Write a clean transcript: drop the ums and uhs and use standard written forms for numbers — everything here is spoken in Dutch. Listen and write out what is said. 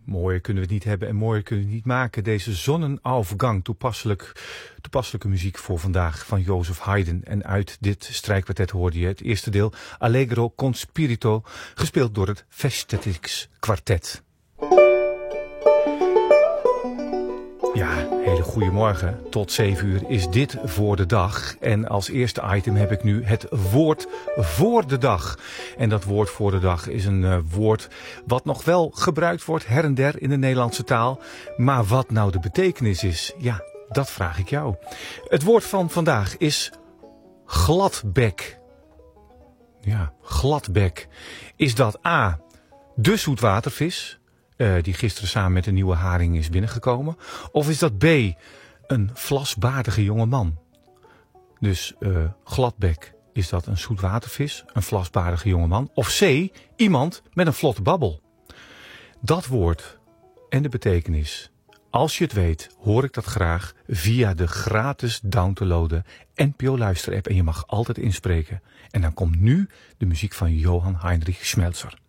Mooier kunnen we het niet hebben en mooier kunnen we het niet maken. Deze Sonnenaufgang, toepasselijke muziek voor vandaag van Joseph Haydn. En uit dit strijkkwartet hoorde je het eerste deel Allegro con Spirito, gespeeld door het Festetics Quartet. Ja, hele goede morgen. Tot 7 uur is dit voor de dag. En als eerste item heb ik nu het woord voor de dag. En dat woord voor de dag is een woord wat nog wel gebruikt wordt her en der in de Nederlandse taal. Maar wat nou de betekenis is, ja, dat vraag ik jou. Het woord van vandaag is gladbek. Ja, gladbek. Is dat A, de zoetwatervis, die gisteren samen met een nieuwe haring is binnengekomen? Of is dat B, een vlasbaardige jonge man? Dus gladbek, is dat een zoetwatervis, een vlasbaardige jonge man? Of C, iemand met een vlotte babbel? Dat woord en de betekenis, als je het weet, hoor ik dat graag via de gratis down te loaden NPO Luister app. En je mag altijd inspreken. En dan komt nu de muziek van Johann Heinrich Schmelzer.